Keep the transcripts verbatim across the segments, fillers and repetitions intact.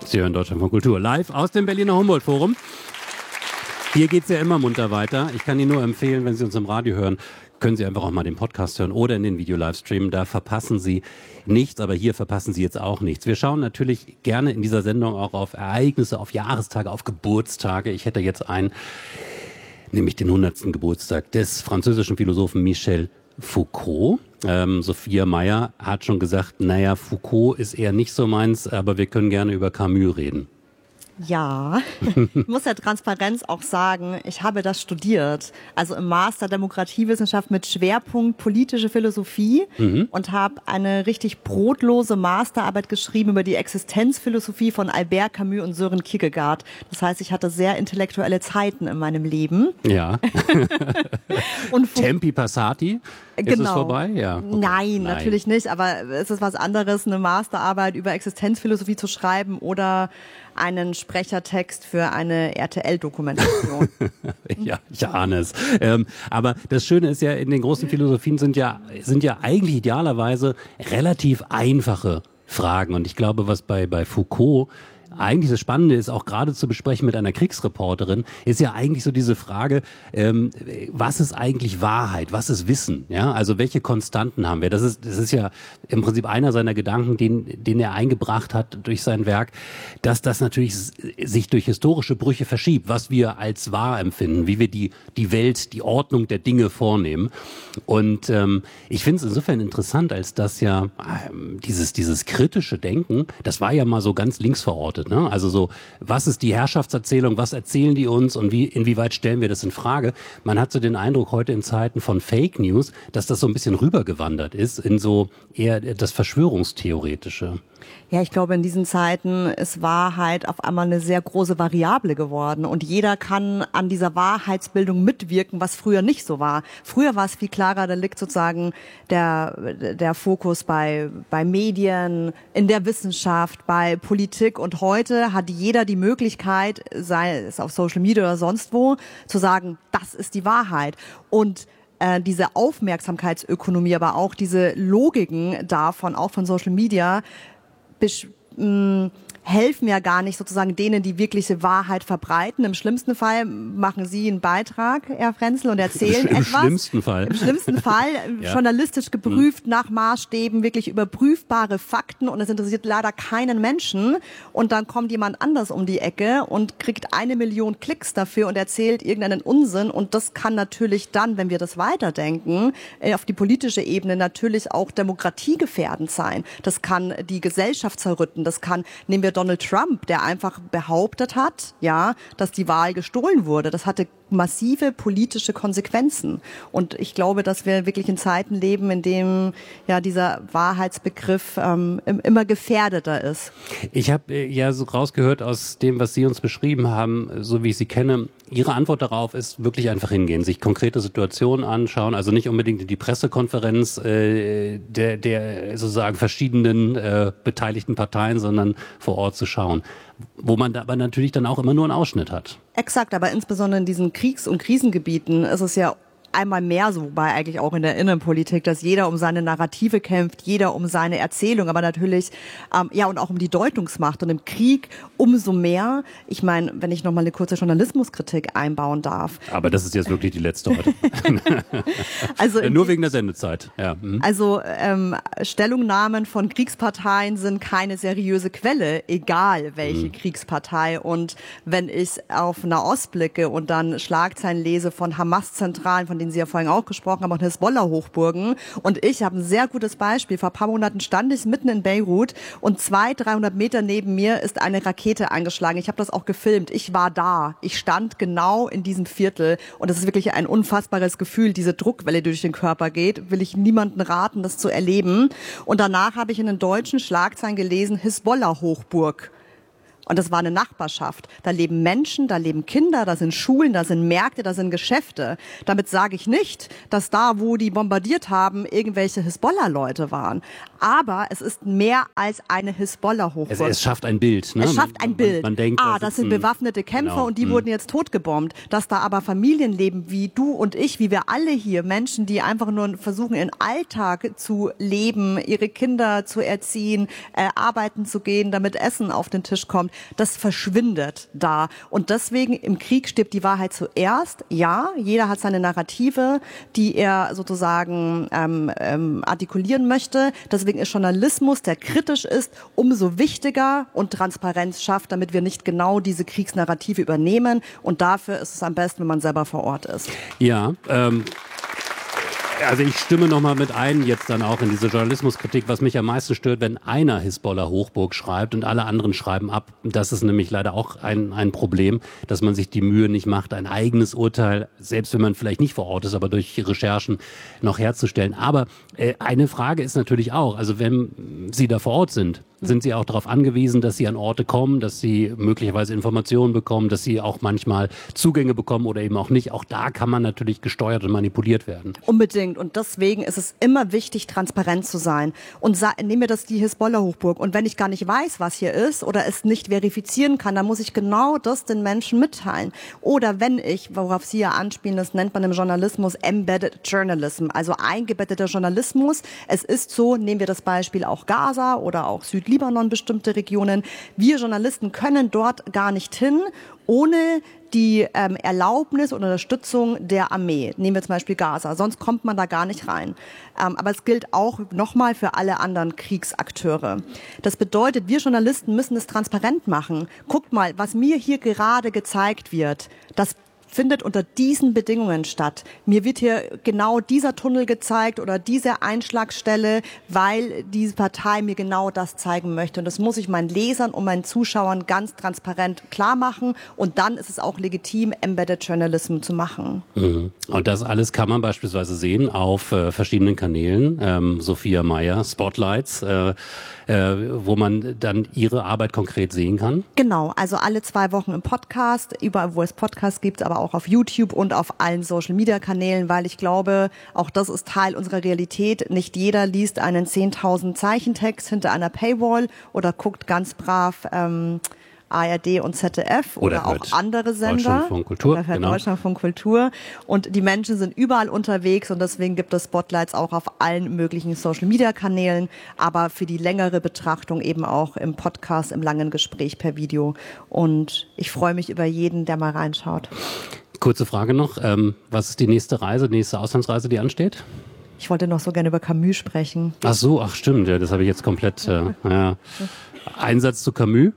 Sie hören Deutschlandfunk Kultur live aus dem Berliner Humboldt-Forum. Hier geht's ja immer munter weiter. Ich kann Ihnen nur empfehlen, wenn Sie uns im Radio hören, können Sie einfach auch mal den Podcast hören oder in den Video-Livestream. Da verpassen Sie nichts, aber hier verpassen Sie jetzt auch nichts. Wir schauen natürlich gerne in dieser Sendung auch auf Ereignisse, auf Jahrestage, auf Geburtstage. Ich hätte jetzt einen, nämlich den hundertsten Geburtstag des französischen Philosophen Michel Foucault. Ähm, Sophia Meyer hat schon gesagt, naja, Foucault ist eher nicht so meins, aber wir können gerne über Camus reden. Ja, ich muss der Transparenz auch sagen, ich habe das studiert, also im Master Demokratiewissenschaft mit Schwerpunkt politische Philosophie mhm. und habe eine richtig brotlose Masterarbeit geschrieben über die Existenzphilosophie von Albert Camus und Søren Kierkegaard. Das heißt, ich hatte sehr intellektuelle Zeiten in meinem Leben. Ja. Und Tempi Passati? Ist genau. es vorbei? Ja. Okay. Nein, Nein, natürlich nicht, aber es ist was anderes, eine Masterarbeit über Existenzphilosophie zu schreiben oder einen Sprechertext für eine R T L-Dokumentation. Ja, ich ahne es. Ähm, aber das Schöne ist ja, in den großen Philosophien sind ja, sind ja eigentlich idealerweise relativ einfache Fragen. Und ich glaube, was bei, bei Foucault eigentlich das Spannende ist, auch gerade zu besprechen mit einer Kriegsreporterin, ist ja eigentlich so diese Frage, ähm, was ist eigentlich Wahrheit, was ist Wissen? Ja, also welche Konstanten haben wir? Das ist, das ist ja im Prinzip einer seiner Gedanken, den, den er eingebracht hat durch sein Werk, dass das natürlich sich durch historische Brüche verschiebt, was wir als wahr empfinden, wie wir die, die Welt, die Ordnung der Dinge vornehmen. Und ähm, ich finde es insofern interessant, als dass ja ähm, dieses, dieses kritische Denken, das war ja mal so ganz links verortet. Ne? Also so, was ist die Herrschaftserzählung, was erzählen die uns und wie, inwieweit stellen wir das in Frage? Man hat so den Eindruck heute in Zeiten von Fake News, dass das so ein bisschen rübergewandert ist in so eher das Verschwörungstheoretische. Ja, ich glaube, in diesen Zeiten ist Wahrheit auf einmal eine sehr große Variable geworden und jeder kann an dieser Wahrheitsbildung mitwirken, was früher nicht so war. Früher war es viel klarer, da liegt sozusagen der, der Fokus bei, bei Medien, in der Wissenschaft, bei Politik und heute hat jeder die Möglichkeit, sei es auf Social Media oder sonst wo, zu sagen, das ist die Wahrheit. Und äh, diese Aufmerksamkeitsökonomie, aber auch diese Logiken davon, auch von Social Media, besch- mh, helfen ja gar nicht sozusagen denen, die wirkliche Wahrheit verbreiten. Im schlimmsten Fall machen Sie einen Beitrag, Herr Frenzel, und erzählen Im etwas. Im schlimmsten Fall. Im schlimmsten Fall, ja. Journalistisch geprüft, hm. nach Maßstäben, wirklich überprüfbare Fakten und es interessiert leider keinen Menschen. Und dann kommt jemand anders um die Ecke und kriegt eine Million Klicks dafür und erzählt irgendeinen Unsinn. Und das kann natürlich dann, wenn wir das weiterdenken, auf die politische Ebene natürlich auch demokratiegefährdend sein. Das kann die Gesellschaft zerrütten. Das kann, nehmen wir Donald Trump, der einfach behauptet hat, ja, dass die Wahl gestohlen wurde. Das hatte massive politische Konsequenzen. Und ich glaube, dass wir wirklich in Zeiten leben, in denen ja dieser Wahrheitsbegriff ähm, immer gefährdeter ist. Ich habe ja so rausgehört aus dem, was Sie uns beschrieben haben, so wie ich Sie kenne, Ihre Antwort darauf ist wirklich einfach hingehen, sich konkrete Situationen anschauen, also nicht unbedingt in die Pressekonferenz äh, der, der sozusagen verschiedenen äh, beteiligten Parteien, sondern vor Ort zu schauen, wo man da aber natürlich dann auch immer nur einen Ausschnitt hat. Exakt, aber insbesondere in diesen Kriegs- und Krisengebieten ist es ja einmal mehr so, wobei eigentlich auch in der Innenpolitik, dass jeder um seine Narrative kämpft, jeder um seine Erzählung, aber natürlich, ähm, ja, und auch um die Deutungsmacht und im Krieg umso mehr. Ich meine, wenn ich nochmal eine kurze Journalismuskritik einbauen darf. Aber das ist jetzt wirklich die letzte heute. Also nur wegen der Sendezeit. Ja. Mhm. Also ähm, Stellungnahmen von Kriegsparteien sind keine seriöse Quelle, egal welche mhm. Kriegspartei. Und wenn ich auf Nahost blicke und dann Schlagzeilen lese von Hamas-Zentralen, von denen Sie ja vorhin auch gesprochen haben, auch Hisbollah-Hochburgen. Und ich habe ein sehr gutes Beispiel. Vor ein paar Monaten stand ich mitten in Beirut und zweihundert, dreihundert Meter neben mir ist eine Rakete eingeschlagen. Ich habe das auch gefilmt. Ich war da. Ich stand genau in diesem Viertel. Und es ist wirklich ein unfassbares Gefühl, diese Druckwelle, die durch den Körper geht. Will ich niemanden raten, das zu erleben. Und danach habe ich in den deutschen Schlagzeilen gelesen, Hisbollah-Hochburg. Und das war eine Nachbarschaft. Da leben Menschen, da leben Kinder, da sind Schulen, da sind Märkte, da sind Geschäfte. Damit sage ich nicht, dass da, wo die bombardiert haben, irgendwelche Hisbollah-Leute waren. Aber es ist mehr als eine Hisbollah-Hochburg. Es, es schafft ein Bild. Ne? Es schafft ein Bild. Man, man denkt, ah, das sind bewaffnete Kämpfer genau. und die mhm. wurden jetzt totgebombt. Dass da aber Familien leben, wie du und ich, wie wir alle hier, Menschen, die einfach nur versuchen, ihren Alltag zu leben, ihre Kinder zu erziehen, äh, arbeiten zu gehen, damit Essen auf den Tisch kommt. das verschwindet da. Und deswegen im Krieg stirbt die Wahrheit zuerst. Ja, jeder hat seine Narrative, die er sozusagen ähm, ähm, artikulieren möchte. Deswegen ist Journalismus, der kritisch ist, umso wichtiger und Transparenz schafft, damit wir nicht genau diese Kriegsnarrative übernehmen. Und dafür ist es am besten, wenn man selber vor Ort ist. Ja, ähm also ich stimme nochmal mit ein, jetzt dann auch in diese Journalismuskritik, was mich am meisten stört, wenn einer Hisbollah-Hochburg schreibt und alle anderen schreiben ab. Das ist nämlich leider auch ein, ein Problem, dass man sich die Mühe nicht macht, ein eigenes Urteil, selbst wenn man vielleicht nicht vor Ort ist, aber durch Recherchen noch herzustellen. Aber äh, eine Frage ist natürlich auch, also wenn Sie da vor Ort sind, sind Sie auch darauf angewiesen, dass Sie an Orte kommen, dass Sie möglicherweise Informationen bekommen, dass Sie auch manchmal Zugänge bekommen oder eben auch nicht. Auch da kann man natürlich gesteuert und manipuliert werden. Unbedingt. Und deswegen ist es immer wichtig, transparent zu sein. Und nehmen wir das die Hisbollah-Hochburg. Und wenn ich gar nicht weiß, was hier ist oder es nicht verifizieren kann, dann muss ich genau das den Menschen mitteilen. Oder wenn ich, worauf Sie ja anspielen, das nennt man im Journalismus Embedded Journalism, also eingebetteter Journalismus. Es ist so, nehmen wir das Beispiel auch Gaza oder auch Südlibanon, Libanon, bestimmte Regionen. Wir Journalisten können dort gar nicht hin, ohne die ähm, Erlaubnis oder Unterstützung der Armee. Nehmen wir zum Beispiel Gaza, sonst kommt man da gar nicht rein. Ähm, aber es gilt auch nochmal für alle anderen Kriegsakteure. Das bedeutet, wir Journalisten müssen es transparent machen. Guckt mal, was mir hier gerade gezeigt wird, das findet unter diesen Bedingungen statt. Mir wird hier genau dieser Tunnel gezeigt oder diese Einschlagstelle, weil diese Partei mir genau das zeigen möchte. Und das muss ich meinen Lesern und meinen Zuschauern ganz transparent klar machen. Und dann ist es auch legitim, Embedded Journalism zu machen. Mhm. Und das alles kann man beispielsweise sehen auf äh, verschiedenen Kanälen. Ähm, Sophia Meyer, Spotlights, äh, äh, wo man dann ihre Arbeit konkret sehen kann. Genau, also alle zwei Wochen im Podcast, überall wo es Podcasts gibt, aber auch auf YouTube und auf allen Social-Media-Kanälen, weil ich glaube, auch das ist Teil unserer Realität. Nicht jeder liest einen zehntausend Zeichen Text hinter einer Paywall oder guckt ganz brav ähm, A R D und Z D F oder, oder auch andere Sender. Deutschlandfunk Kultur, oder genau. Deutschlandfunk Kultur. Und die Menschen sind überall unterwegs und deswegen gibt es Spotlights auch auf allen möglichen Social-Media-Kanälen, aber für die längere Betrachtung eben auch im Podcast, im langen Gespräch per Video. Und ich freue mich über jeden, der mal reinschaut. Kurze Frage noch, ähm, was ist die nächste Reise, die nächste Auslandsreise, die ansteht? Ich wollte noch so gerne über Camus sprechen. Ach so, ach stimmt, ja, das habe ich jetzt komplett, äh, ja. Einsatz zu Camus?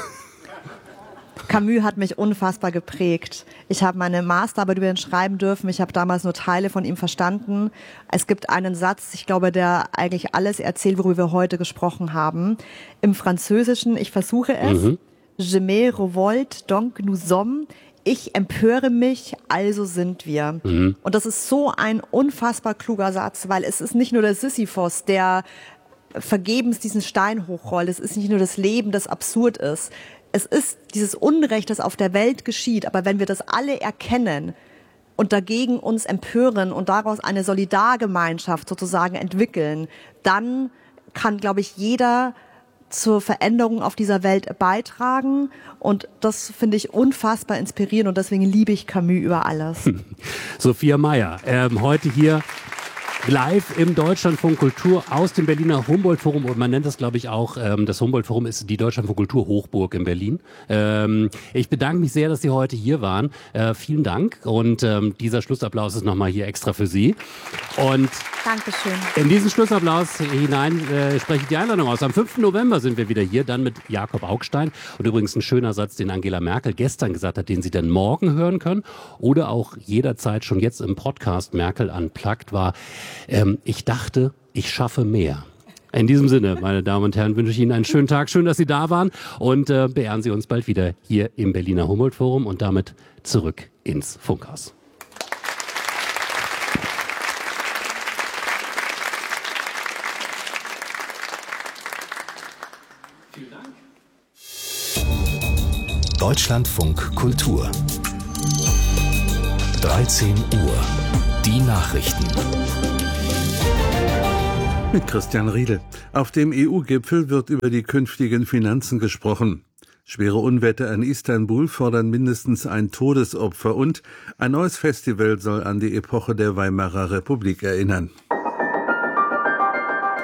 Camus hat mich unfassbar geprägt. Ich habe meine Masterarbeit über ihn schreiben dürfen. Ich habe damals nur Teile von ihm verstanden. Es gibt einen Satz, ich glaube, der eigentlich alles erzählt, worüber wir heute gesprochen haben. Im Französischen, ich versuche es. Mhm. Je me revolte, donc nous sommes. Ich empöre mich, also sind wir. Mhm. Und das ist so ein unfassbar kluger Satz, weil es ist nicht nur der Sisyphos, der vergebens diesen Stein hochrollt. Es ist nicht nur das Leben, das absurd ist. Es ist dieses Unrecht, das auf der Welt geschieht. Aber wenn wir das alle erkennen und dagegen uns empören und daraus eine Solidargemeinschaft sozusagen entwickeln, dann kann, glaube ich, jeder zur Veränderung auf dieser Welt beitragen. Und das finde ich unfassbar inspirierend und deswegen liebe ich Camus über alles. Sophia Meyer, ähm, heute hier live im Deutschlandfunk Kultur aus dem Berliner Humboldt-Forum. Und man nennt das, glaube ich, auch, ähm, das Humboldt-Forum ist die Deutschlandfunk Kultur Hochburg in Berlin. Ähm, ich bedanke mich sehr, dass Sie heute hier waren. Äh, vielen Dank. Und ähm, dieser Schlussapplaus ist nochmal hier extra für Sie. Und Dankeschön. In diesen Schlussapplaus hinein äh, spreche ich die Einladung aus. Am fünften November sind wir wieder hier, dann mit Jakob Augstein. Und übrigens ein schöner Satz, den Angela Merkel gestern gesagt hat, den Sie dann morgen hören können. Oder auch jederzeit schon jetzt im Podcast Merkel Unplugged war, ähm, ich dachte, ich schaffe mehr. In diesem Sinne, meine Damen und Herren, wünsche ich Ihnen einen schönen Tag. Schön, dass Sie da waren. Und äh, beehren Sie uns bald wieder hier im Berliner Humboldt-Forum und damit zurück ins Funkhaus. Deutschlandfunk Kultur. dreizehn Uhr. Die Nachrichten. Mit Christian Riedel. Auf dem E U-Gipfel wird über die künftigen Finanzen gesprochen. Schwere Unwetter in Istanbul fordern mindestens ein Todesopfer und ein neues Festival soll an die Epoche der Weimarer Republik erinnern.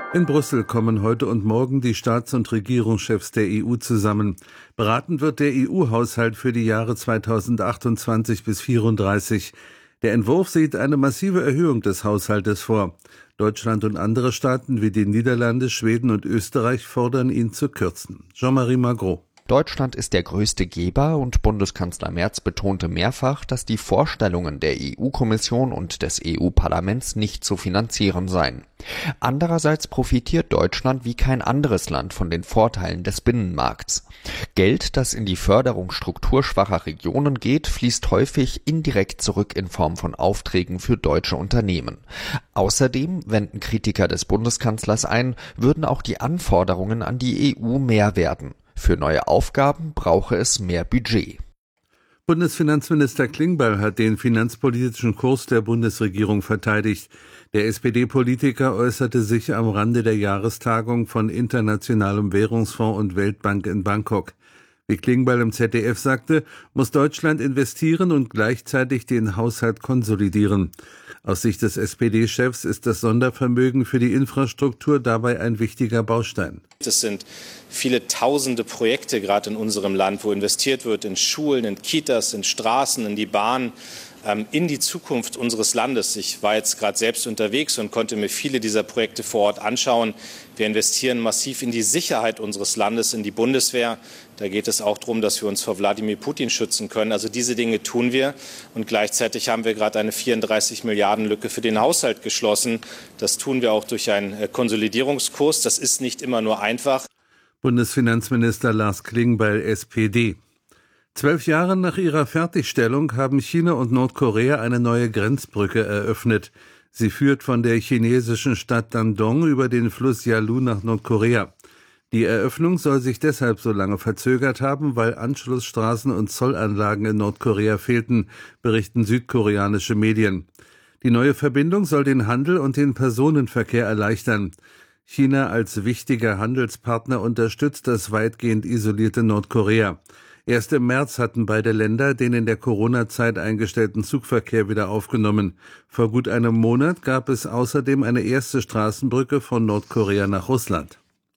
In Brüssel kommen heute und morgen die Staats- und Regierungschefs der E U zusammen. Beraten wird der E U-Haushalt für die Jahre zweitausendachtundzwanzig bis vierunddreißig. Der Entwurf sieht eine massive Erhöhung des Haushaltes vor. Deutschland und andere Staaten wie die Niederlande, Schweden und Österreich fordern ihn zu kürzen. Jean-Marie Magro. Deutschland ist der größte Geber und Bundeskanzler Merz betonte mehrfach, dass die Vorstellungen der E U-Kommission und des E U-Parlaments nicht zu finanzieren seien. Andererseits profitiert Deutschland wie kein anderes Land von den Vorteilen des Binnenmarkts. Geld, das in die Förderung strukturschwacher Regionen geht, fließt häufig indirekt zurück in Form von Aufträgen für deutsche Unternehmen. Außerdem, wenden Kritiker des Bundeskanzlers ein, würden auch die Anforderungen an die E U mehr werden. Für neue Aufgaben brauche es mehr Budget. Bundesfinanzminister Klingbeil hat den finanzpolitischen Kurs der Bundesregierung verteidigt. Der S P D-Politiker äußerte sich am Rande der Jahrestagung von Internationalem Währungsfonds und Weltbank in Bangkok. Wie Klingbeil im Z D F sagte, muss Deutschland investieren und gleichzeitig den Haushalt konsolidieren. Aus Sicht des S P D-Chefs ist das Sondervermögen für die Infrastruktur dabei ein wichtiger Baustein. Es sind viele tausende Projekte gerade in unserem Land, wo investiert wird in Schulen, in Kitas, in Straßen, in die Bahn, in die Zukunft unseres Landes. Ich war jetzt gerade selbst unterwegs und konnte mir viele dieser Projekte vor Ort anschauen. Wir investieren massiv in die Sicherheit unseres Landes, in die Bundeswehr. Da geht es auch darum, dass wir uns vor Wladimir Putin schützen können. Also diese Dinge tun wir. Und gleichzeitig haben wir gerade eine vierunddreißig Milliarden Lücke für den Haushalt geschlossen. Das tun wir auch durch einen Konsolidierungskurs. Das ist nicht immer nur einfach. Bundesfinanzminister Lars Klingbeil, S P D. Zwölf Jahre nach ihrer Fertigstellung haben China und Nordkorea eine neue Grenzbrücke eröffnet. Sie führt von der chinesischen Stadt Dandong über den Fluss Yalu nach Nordkorea. Die Eröffnung soll sich deshalb so lange verzögert haben, weil Anschlussstraßen und Zollanlagen in Nordkorea fehlten, berichten südkoreanische Medien. Die neue Verbindung soll den Handel und den Personenverkehr erleichtern. China als wichtiger Handelspartner unterstützt das weitgehend isolierte Nordkorea. Erst im März hatten beide Länder den in der Corona-Zeit eingestellten Zugverkehr wieder aufgenommen. Vor gut einem Monat gab es außerdem eine erste Straßenbrücke von Nordkorea nach Russland.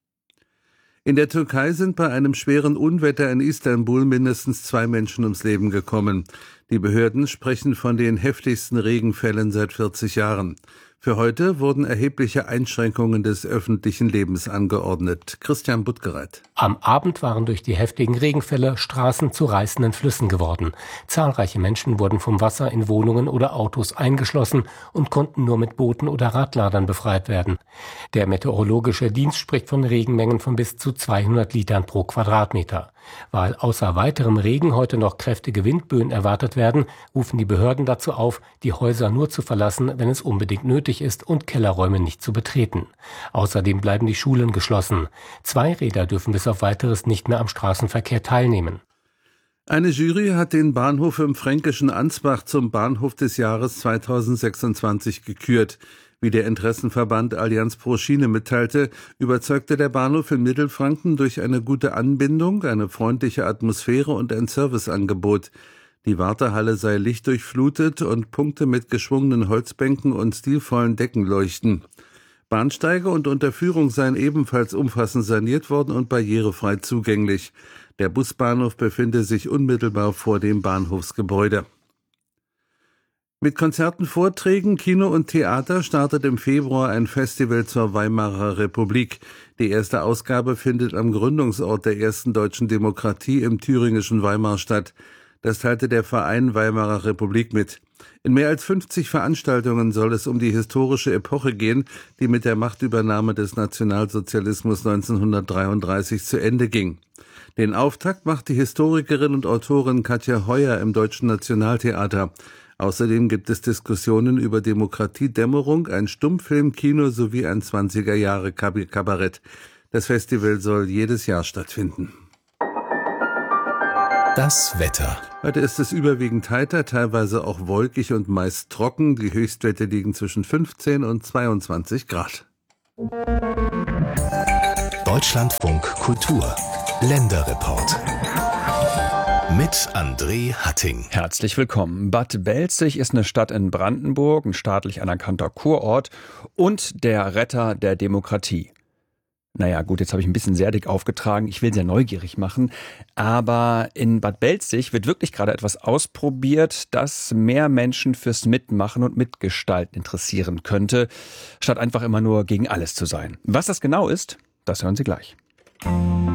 In der Türkei sind bei einem schweren Unwetter in Istanbul mindestens zwei Menschen ums Leben gekommen. Die Behörden sprechen von den heftigsten Regenfällen seit vierzig Jahren. Für heute wurden erhebliche Einschränkungen des öffentlichen Lebens angeordnet. Christian Buttgereit. Am Abend waren durch die heftigen Regenfälle Straßen zu reißenden Flüssen geworden. Zahlreiche Menschen wurden vom Wasser in Wohnungen oder Autos eingeschlossen und konnten nur mit Booten oder Radladern befreit werden. Der meteorologische Dienst spricht von Regenmengen von bis zu zweihundert Litern pro Quadratmeter. Weil außer weiterem Regen heute noch kräftige Windböen erwartet werden, rufen die Behörden dazu auf, die Häuser nur zu verlassen, wenn es unbedingt nötig ist und Kellerräume nicht zu betreten. Außerdem bleiben die Schulen geschlossen. Zweiräder dürfen bis auf Weiteres nicht mehr am Straßenverkehr teilnehmen. Eine Jury hat den Bahnhof im fränkischen Ansbach zum Bahnhof des Jahres zweitausendsechsundzwanzig gekürt. Wie der Interessenverband Allianz pro Schiene mitteilte, überzeugte der Bahnhof in Mittelfranken durch eine gute Anbindung, eine freundliche Atmosphäre und ein Serviceangebot. Die Wartehalle sei lichtdurchflutet und Punkte mit geschwungenen Holzbänken und stilvollen Decken leuchten. Bahnsteige und Unterführung seien ebenfalls umfassend saniert worden und barrierefrei zugänglich. Der Busbahnhof befinde sich unmittelbar vor dem Bahnhofsgebäude. Mit Konzerten, Vorträgen, Kino und Theater startet im Februar ein Festival zur Weimarer Republik. Die erste Ausgabe findet am Gründungsort der ersten deutschen Demokratie im thüringischen Weimar statt. Das teilte der Verein Weimarer Republik mit. In mehr als fünfzig Veranstaltungen soll es um die historische Epoche gehen, die mit der Machtübernahme des Nationalsozialismus neunzehnhundertdreiunddreißig zu Ende ging. Den Auftakt macht die Historikerin und Autorin Katja Heuer im Deutschen Nationaltheater. Außerdem gibt es Diskussionen über Demokratiedämmerung, ein Stummfilmkino sowie ein zwanziger-Jahre-Kabarett. Das Festival soll jedes Jahr stattfinden. Das Wetter. Heute ist es überwiegend heiter, teilweise auch wolkig und meist trocken. Die Höchstwerte liegen zwischen fünfzehn und zweiundzwanzig Grad. Deutschlandfunk Kultur. Länderreport. Mit André Hatting. Herzlich willkommen. Bad Belzig ist eine Stadt in Brandenburg, ein staatlich anerkannter Kurort und der Retter der Demokratie. Naja, gut, jetzt habe ich ein bisschen sehr dick aufgetragen. Ich will sehr neugierig machen. Aber in Bad Belzig wird wirklich gerade etwas ausprobiert, das mehr Menschen fürs Mitmachen und Mitgestalten interessieren könnte, statt einfach immer nur gegen alles zu sein. Was das genau ist, das hören Sie gleich.